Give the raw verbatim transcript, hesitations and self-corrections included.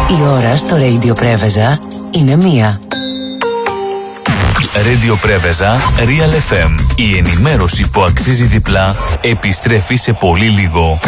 Η ώρα στο Radio Preveza είναι μία. Radio Preveza, Real εφ εμ. Η ενημέρωση που αξίζει διπλά επιστρέφει σε πολύ λίγο.